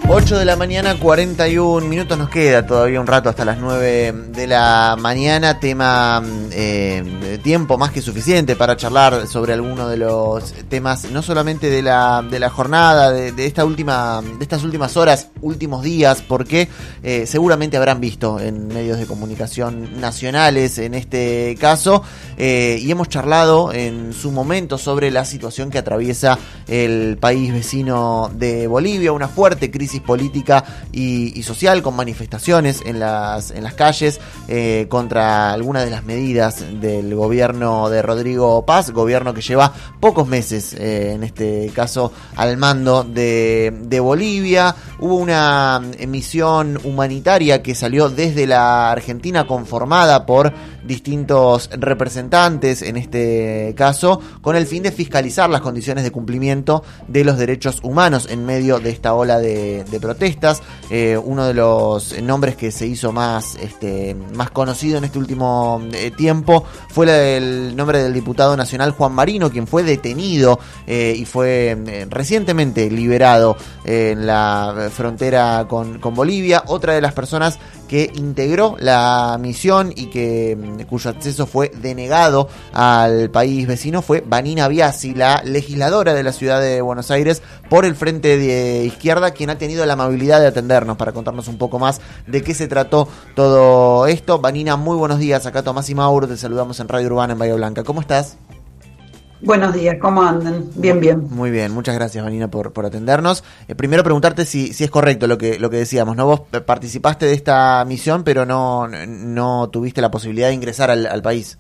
8 de la mañana, 41 minutos, nos queda todavía un rato hasta las 9 de la mañana, tiempo más que suficiente para charlar sobre alguno de los temas, no solamente de la jornada, de estas últimas horas, últimos días, porque seguramente habrán visto en medios de comunicación nacionales en este caso, y hemos charlado en su momento sobre la situación que atraviesa el país vecino de Bolivia, una fuerte crisis política y social, con manifestaciones en las calles contra algunas de las medidas del gobierno de Rodrigo Paz, gobierno que lleva pocos meses en este caso al mando de Bolivia. Hubo una misión humanitaria que salió desde la Argentina, conformada por distintos representantes, en este caso con el fin de fiscalizar las condiciones de cumplimiento de los derechos humanos en medio de esta ola de protestas. Uno de los nombres que se hizo más conocido en este último tiempo fue el nombre del diputado nacional Juan Marino, quien fue detenido y fue recientemente liberado en la frontera con Bolivia. Otra de las personas que integró la misión y cuyo acceso fue denegado al país vecino fue Vanina Biasi, la legisladora de la ciudad de Buenos Aires por el Frente de Izquierda, quien ha tenido la amabilidad de atendernos para contarnos un poco más de qué se trató todo esto. Vanina, muy buenos días. Acá Tomás y Mauro, te saludamos en Radio Urbana en Bahía Blanca. ¿Cómo estás? Buenos días, ¿cómo andan? Bien. Muy bien, muchas gracias, Vanina, por atendernos. Primero preguntarte si es correcto lo que decíamos, ¿no? Vos participaste de esta misión, pero no tuviste la posibilidad de ingresar al país.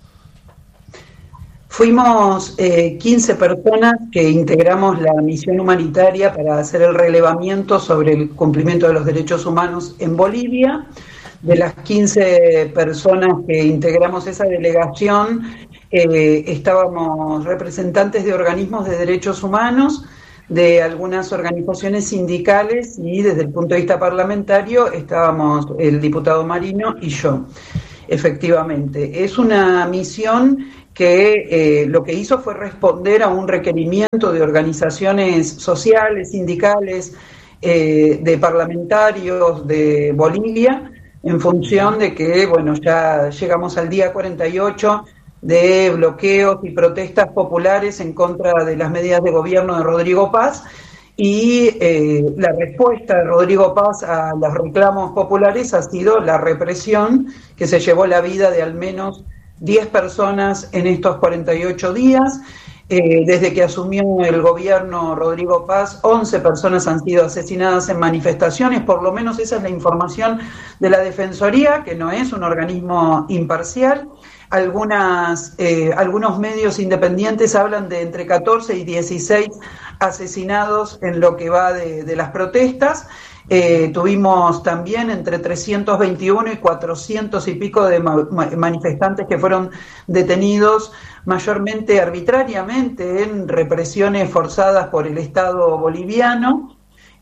Fuimos 15 personas que integramos la misión humanitaria para hacer el relevamiento sobre el cumplimiento de los derechos humanos en Bolivia. De las 15 personas que integramos esa delegación, estábamos representantes de organismos de derechos humanos, de algunas organizaciones sindicales, y desde el punto de vista parlamentario estábamos el diputado Marino y yo. Efectivamente, es una misión que lo que hizo fue responder a un requerimiento de organizaciones sociales, sindicales, de parlamentarios de Bolivia, en función de que, ya llegamos al día 48 de bloqueos y protestas populares en contra de las medidas de gobierno de Rodrigo Paz, y la respuesta de Rodrigo Paz a los reclamos populares ha sido la represión que se llevó la vida de al menos 10 personas en estos 48 días. Desde que asumió el gobierno Rodrigo Paz, 11 personas han sido asesinadas en manifestaciones, por lo menos esa es la información de la Defensoría, que no es un organismo imparcial. Algunos medios independientes hablan de entre 14 y 16 asesinados en lo que va de las protestas. Tuvimos también entre 321 y 400 y pico de manifestantes que fueron detenidos mayormente arbitrariamente en represiones forzadas por el Estado boliviano.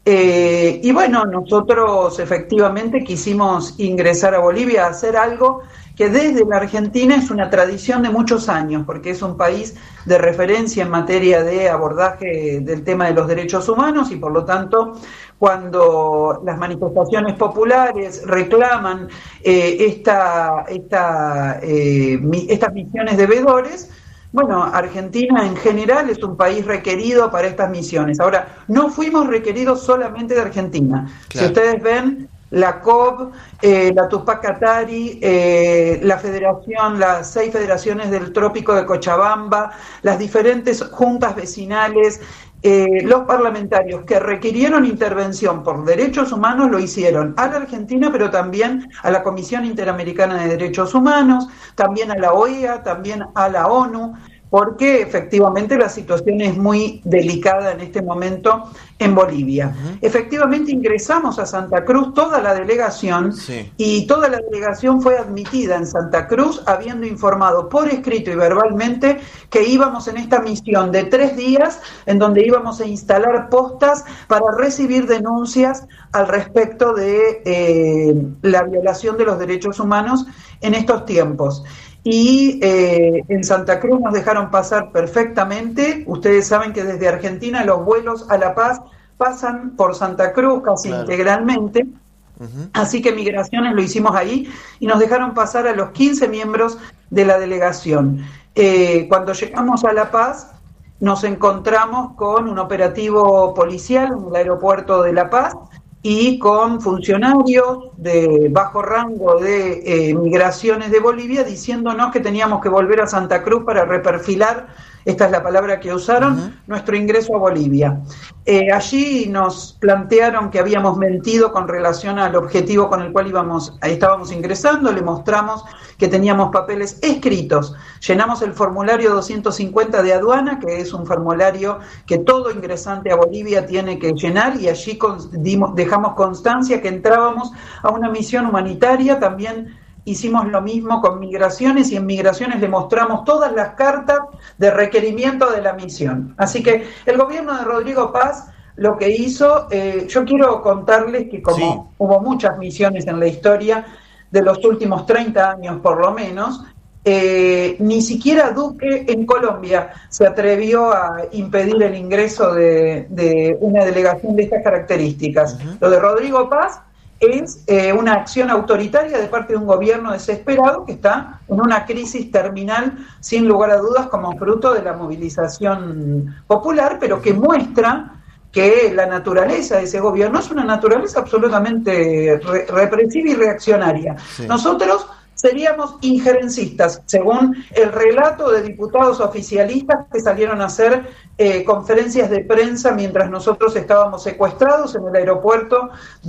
Nosotros efectivamente quisimos ingresar a Bolivia a hacer algo que desde la Argentina es una tradición de muchos años, porque es un país de referencia en materia de abordaje del tema de los derechos humanos, y por lo tanto, cuando las manifestaciones populares reclaman estas misiones de veedores, Argentina en general es un país requerido para estas misiones. Ahora, no fuimos requeridos solamente de Argentina. Claro. Si ustedes ven, la COB, la Tupac Katari, la federación, las 6 federaciones del Trópico de Cochabamba, las diferentes juntas vecinales, los parlamentarios que requirieron intervención por derechos humanos lo hicieron a la Argentina, pero también a la Comisión Interamericana de Derechos Humanos, también a la OEA, también a la ONU, porque efectivamente la situación es muy delicada en este momento en Bolivia. Uh-huh. Efectivamente ingresamos a Santa Cruz, toda la delegación, sí. Y toda la delegación fue admitida en Santa Cruz, habiendo informado por escrito y verbalmente que íbamos en esta misión de 3 días, en donde íbamos a instalar postas para recibir denuncias al respecto de la violación de los derechos humanos en estos tiempos. Y en Santa Cruz nos dejaron pasar perfectamente. Ustedes saben que desde Argentina los vuelos a La Paz pasan por Santa Cruz casi integralmente. Así que Migraciones lo hicimos ahí y nos dejaron pasar a los 15 miembros de la delegación. Cuando llegamos a La Paz, nos encontramos con un operativo policial en el aeropuerto de La Paz y con funcionarios de bajo rango de Migraciones de Bolivia diciéndonos que teníamos que volver a Santa Cruz para reperfilar, esta es la palabra que usaron, nuestro ingreso a Bolivia. Allí nos plantearon que habíamos mentido con relación al objetivo con el cual estábamos ingresando, le mostramos que teníamos papeles escritos, llenamos el formulario 250 de aduana, que es un formulario que todo ingresante a Bolivia tiene que llenar, y allí dejamos constancia que entrábamos a una misión humanitaria. También hicimos lo mismo con Migraciones, y en Migraciones le mostramos todas las cartas de requerimiento de la misión. Así que el gobierno de Rodrigo Paz lo que hizo, yo quiero contarles que como hubo muchas misiones en la historia de los últimos 30 años por lo menos, ni siquiera Duque en Colombia se atrevió a impedir el ingreso de una delegación de estas características. Lo de Rodrigo Paz es una acción autoritaria de parte de un gobierno desesperado que está en una crisis terminal, sin lugar a dudas, como fruto de la movilización popular, pero que muestra que la naturaleza de ese gobierno es una naturaleza absolutamente represiva y reaccionaria. Nosotros seríamos injerencistas, según el relato de diputados oficialistas que salieron a hacer conferencias de prensa mientras nosotros estábamos secuestrados en el aeropuerto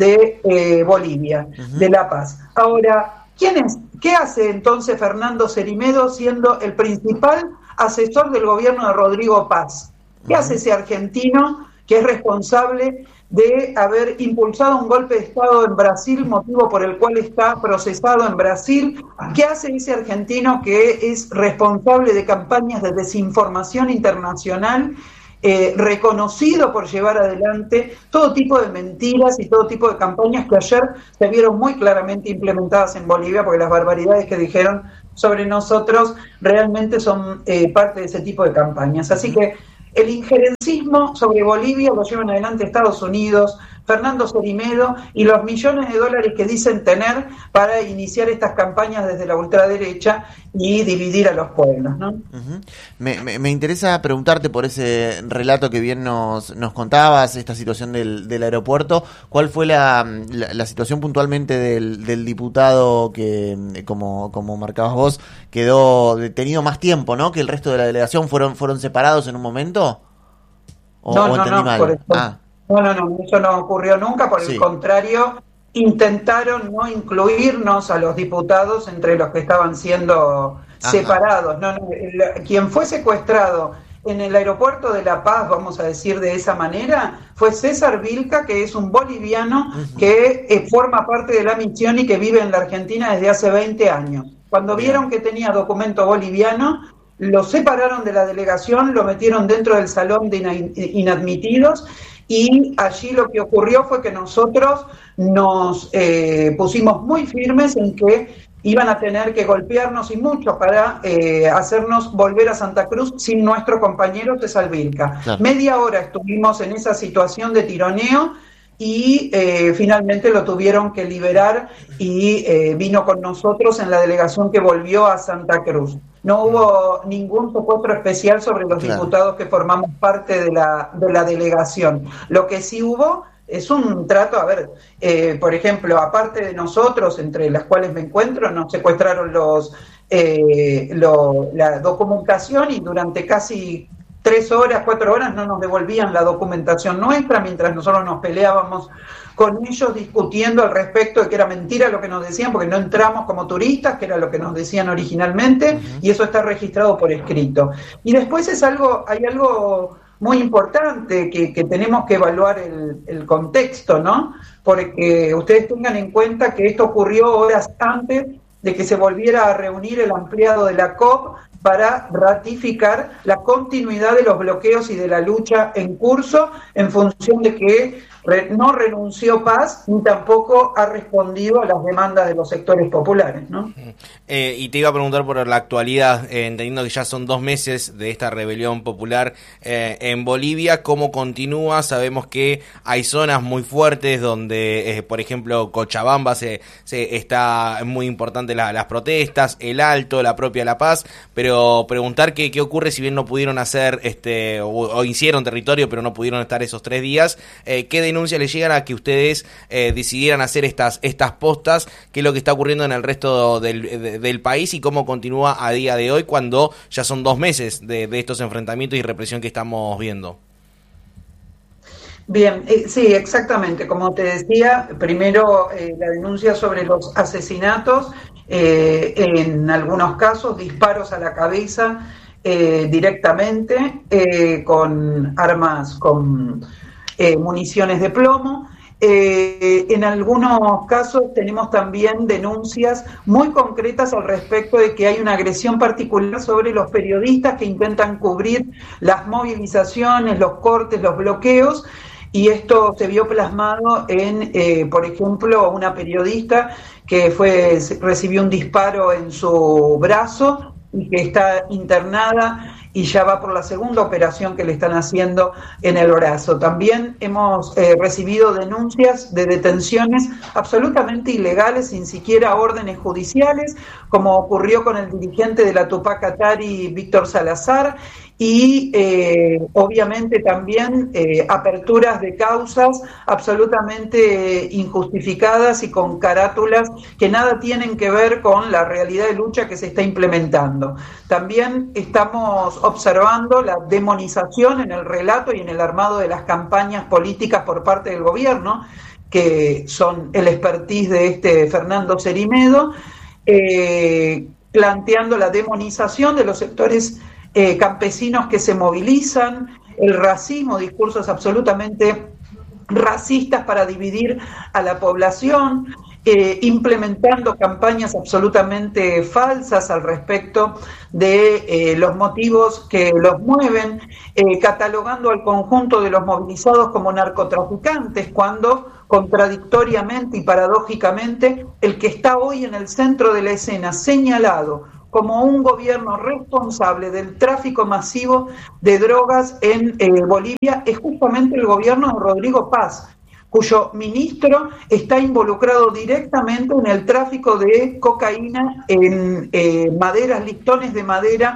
de Bolivia, de La Paz. Ahora, ¿qué hace entonces Fernando Cerimedo siendo el principal asesor del gobierno de Rodrigo Paz? ¿Qué hace ese argentino que es responsable de haber impulsado un golpe de Estado en Brasil, motivo por el cual está procesado en Brasil? ¿Qué hace ese argentino que es responsable de campañas de desinformación internacional, reconocido por llevar adelante todo tipo de mentiras y todo tipo de campañas que ayer se vieron muy claramente implementadas en Bolivia, porque las barbaridades que dijeron sobre nosotros realmente son parte de ese tipo de campañas? Así que el injerencismo sobre Bolivia lo llevan adelante Estados Unidos, Fernando Cerimedo, y los millones de dólares que dicen tener para iniciar estas campañas desde la ultraderecha y dividir a los pueblos, ¿no? Me interesa preguntarte por ese relato que bien nos contabas, esta situación del aeropuerto. ¿Cuál fue la situación puntualmente del diputado que, como marcabas vos, quedó detenido más tiempo, ¿no?, que el resto de la delegación? ¿Fueron separados en un momento? No, eso no ocurrió nunca, por el contrario, intentaron no incluirnos a los diputados entre los que estaban siendo separados. Quien fue secuestrado en el aeropuerto de La Paz, vamos a decir de esa manera, fue César Vilca, que es un boliviano que forma parte de la misión y que vive en la Argentina desde hace 20 años. Cuando vieron que tenía documento boliviano, lo separaron de la delegación, lo metieron dentro del salón de inadmitidos, y allí lo que ocurrió fue que nosotros nos pusimos muy firmes en que iban a tener que golpearnos y mucho para hacernos volver a Santa Cruz sin nuestro compañero César Vilca. Claro. Media hora estuvimos en esa situación de tironeo y finalmente lo tuvieron que liberar y vino con nosotros en la delegación que volvió a Santa Cruz. No hubo ningún secuestro especial sobre los diputados que formamos parte de la delegación. Lo que sí hubo es un trato, por ejemplo, aparte de nosotros, entre las cuales me encuentro, nos secuestraron la documentación, y durante casi 3 horas, 4 horas no nos devolvían la documentación nuestra, mientras nosotros nos peleábamos con ellos discutiendo al respecto de que era mentira lo que nos decían, porque no entramos como turistas, que era lo que nos decían originalmente, y eso está registrado por escrito. Y después hay algo muy importante que tenemos que evaluar el contexto, ¿no? Porque ustedes tengan en cuenta que esto ocurrió horas antes de que se volviera a reunir el ampliado de la COP para ratificar la continuidad de los bloqueos y de la lucha en curso, en función de que no renunció Paz ni tampoco ha respondido a las demandas de los sectores populares, ¿no? Y te iba a preguntar por la actualidad, entendiendo que ya son 2 meses de esta rebelión popular en Bolivia, ¿cómo continúa? Sabemos que hay zonas muy fuertes donde, por ejemplo, Cochabamba se está muy importante las protestas, el Alto, la propia La Paz, pero preguntar qué ocurre si bien no pudieron hacer o hicieron territorio, pero no pudieron estar esos 3 días, ¿qué denuncias le llegan a que ustedes decidieran hacer estas postas? ¿Qué es lo que está ocurriendo en el resto del país y cómo continúa a día de hoy cuando ya son 2 meses de estos enfrentamientos y represión que estamos viendo? Bien, sí, exactamente. Como te decía, primero la denuncia sobre los asesinatos, en algunos casos disparos a la cabeza directamente con armas, con municiones de plomo. En algunos casos tenemos también denuncias muy concretas al respecto de que hay una agresión particular sobre los periodistas que intentan cubrir las movilizaciones, los cortes, los bloqueos, y esto se vio plasmado en, por ejemplo, una periodista que recibió un disparo en su brazo y que está internada y ya va por la segunda operación que le están haciendo en el brazo. También hemos recibido denuncias de detenciones absolutamente ilegales, sin siquiera órdenes judiciales, como ocurrió con el dirigente de la Tupac Katari, Víctor Salazar, y obviamente también aperturas de causas absolutamente injustificadas y con carátulas que nada tienen que ver con la realidad de lucha que se está implementando. También estamos observando la demonización en el relato y en el armado de las campañas políticas por parte del gobierno, que son el expertise de Fernando Cerimedo, planteando la demonización de los sectores campesinos que se movilizan, el racismo, discursos absolutamente racistas para dividir a la población, implementando campañas absolutamente falsas al respecto de los motivos que los mueven, catalogando al conjunto de los movilizados como narcotraficantes, cuando contradictoriamente y paradójicamente el que está hoy en el centro de la escena señalado como un gobierno responsable del tráfico masivo de drogas en Bolivia es justamente el gobierno de Rodrigo Paz, cuyo ministro está involucrado directamente en el tráfico de cocaína en maderas, listones de madera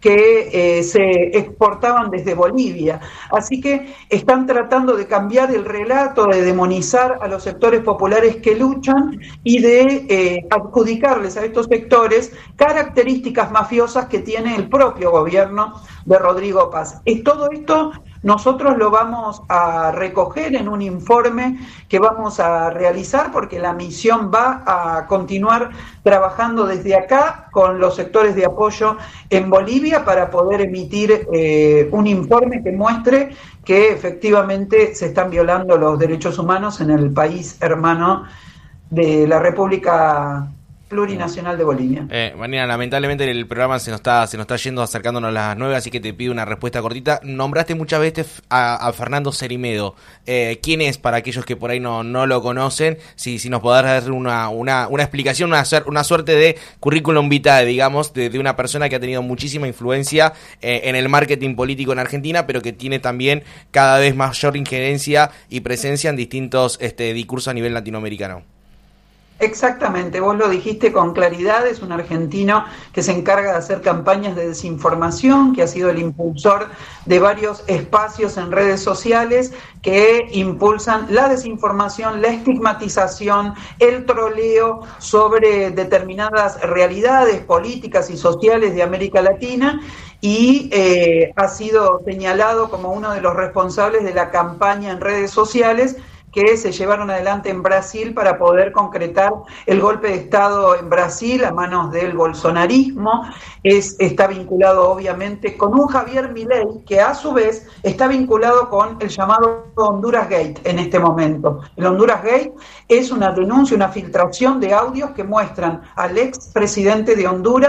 que se exportaban desde Bolivia. Así que están tratando de cambiar el relato, de demonizar a los sectores populares que luchan y de adjudicarles a estos sectores características mafiosas que tiene el propio gobierno de Rodrigo Paz. Todo esto nosotros lo vamos a recoger en un informe que vamos a realizar, porque la misión va a continuar trabajando desde acá con los sectores de apoyo en Bolivia para poder emitir un informe que muestre que efectivamente se están violando los derechos humanos en el país hermano de la República Plurinacional de Bolivia. Marina, lamentablemente el programa se nos está yendo acercándonos a las 9, así que te pido una respuesta cortita. Nombraste muchas veces a Fernando Cerimedo. ¿Quién es, para aquellos que por ahí no lo conocen? Si nos podrás dar una explicación, una suerte de currículum vitae, digamos, de una persona que ha tenido muchísima influencia en el marketing político en Argentina, pero que tiene también cada vez mayor injerencia y presencia en distintos discursos a nivel latinoamericano. Exactamente, vos lo dijiste con claridad, es un argentino que se encarga de hacer campañas de desinformación, que ha sido el impulsor de varios espacios en redes sociales que impulsan la desinformación, la estigmatización, el troleo sobre determinadas realidades políticas y sociales de América Latina, y ha sido señalado como uno de los responsables de la campaña en redes sociales que se llevaron adelante en Brasil para poder concretar el golpe de Estado en Brasil a manos del bolsonarismo. Está vinculado obviamente con un Javier Milei que a su vez está vinculado con el llamado Honduras Gate en este momento. El Honduras Gate es una denuncia, una filtración de audios que muestran al ex presidente de Honduras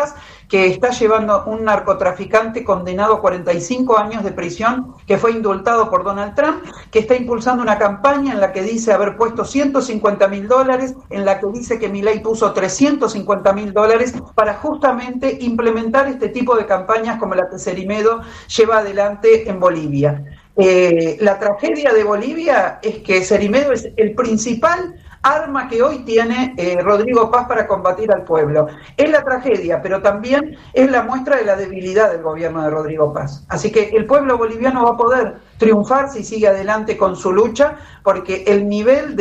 que está llevando un narcotraficante condenado a 45 años de prisión, que fue indultado por Donald Trump, que está impulsando una campaña en la que dice haber puesto $150.000, en la que dice que Milei puso $350.000 para justamente implementar este tipo de campañas como la que Cerimedo lleva adelante en Bolivia. La tragedia de Bolivia es que Cerimedo es el principal arma que hoy tiene Rodrigo Paz para combatir al pueblo. Es la tragedia, pero también es la muestra de la debilidad del gobierno de Rodrigo Paz. Así que el pueblo boliviano va a poder triunfar si sigue adelante con su lucha, porque el nivel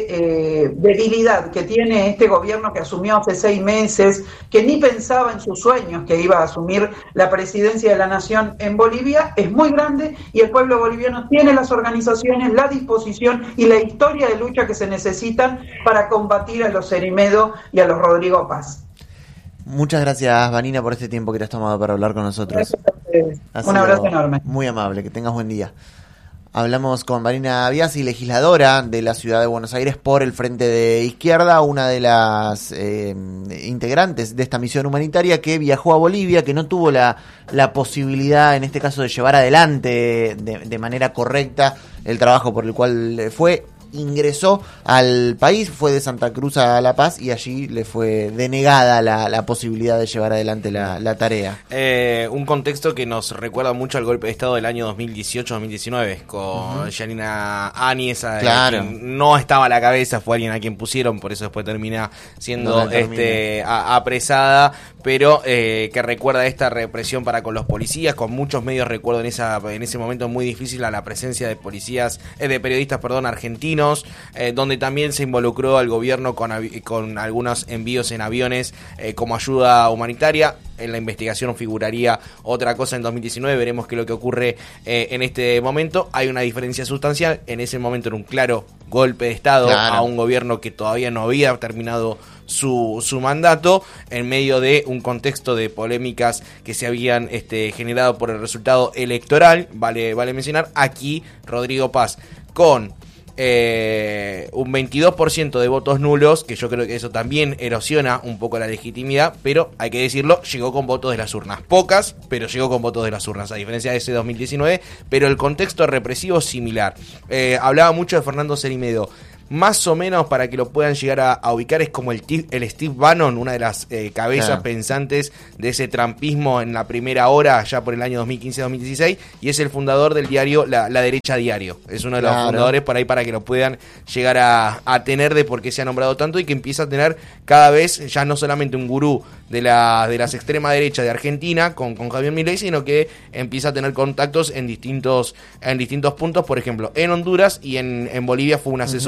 de debilidad que tiene este gobierno que asumió hace 6 meses, que ni pensaba en sus sueños que iba a asumir la presidencia de la nación en Bolivia, es muy grande, y el pueblo boliviano tiene las organizaciones, la disposición y la historia de lucha que se necesitan para combatir a los Cerimedo y a los Rodrigo Paz. Muchas gracias, Vanina, por este tiempo que te has tomado para hablar con nosotros. Un abrazo enorme. Muy amable, que tengas buen día. Hablamos con Vanina Biasi, legisladora de la Ciudad de Buenos Aires por el Frente de Izquierda, una de las integrantes de esta misión humanitaria que viajó a Bolivia, que no tuvo la posibilidad, en este caso, de llevar adelante de manera correcta el trabajo por el cual fue. Ingresó al país, fue de Santa Cruz a La Paz y allí le fue denegada la posibilidad de llevar adelante la tarea. Un contexto que nos recuerda mucho al golpe de Estado del año 2018-2019 con Yanina Áñez, claro. Que no estaba a la cabeza, fue alguien a quien pusieron, por eso después termina siendo apresada, pero que recuerda esta represión para con los policías, con muchos medios. Recuerdo en ese momento muy difícil a la presencia de periodistas argentinos, donde también se involucró al gobierno con algunos envíos en aviones como ayuda humanitaria. En la investigación figuraría otra cosa en 2019, veremos qué es lo que ocurre en este momento. Hay una diferencia sustancial, en ese momento era un claro golpe de Estado, claro, a un gobierno que todavía no había terminado su mandato, en medio de un contexto de polémicas que se habían generado por el resultado electoral. Vale mencionar, aquí Rodrigo Paz con un 22% de votos nulos, que yo creo que eso también erosiona un poco la legitimidad, pero hay que decirlo, llegó con votos de las urnas, pocas, pero llegó con votos de las urnas, a diferencia de ese 2019, pero el contexto represivo es similar. Hablaba mucho de Fernando Cerimedo. Más o menos, para que lo puedan llegar a ubicar, es como el Steve Bannon, una de las cabezas pensantes de ese trumpismo en la primera hora, ya por el año 2015-2016, y es el fundador del diario La Derecha Diario. Es uno de los fundadores, por ahí, para que lo puedan llegar a tener de por qué se ha nombrado tanto, y que empieza a tener cada vez ya no solamente un gurú de las extrema derecha de Argentina con Javier Milei, sino que empieza a tener contactos en distintos puntos. Por ejemplo, en Honduras y en Bolivia fue un asesor